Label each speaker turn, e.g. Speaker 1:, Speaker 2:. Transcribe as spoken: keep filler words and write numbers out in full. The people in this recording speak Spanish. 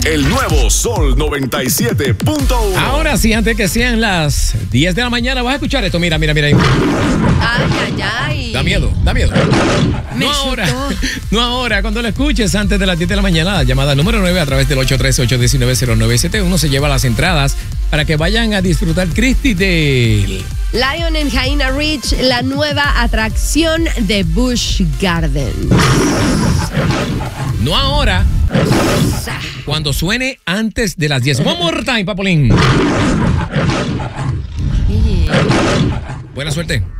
Speaker 1: el nuevo Sol noventa y siete punto uno.
Speaker 2: Ahora sí, antes que sean las diez de la mañana, vas a escuchar esto. Mira, mira, mira.
Speaker 3: Ay, ay, ay.
Speaker 2: Da miedo, da miedo.
Speaker 3: Me
Speaker 2: No ahora,
Speaker 3: chocó.
Speaker 2: no ahora. Cuando lo escuches antes de las diez de la mañana, la llamada número nueve a través del ocho tres ocho uno nueve cero nueve siete uno se lleva las entradas para que vayan a disfrutar Christie Dale.
Speaker 3: Lion en Jaina Ridge, la nueva atracción de Busch Garden.
Speaker 2: No ahora. Cuando suene antes de las diez. One more time, Papolín. Buena suerte.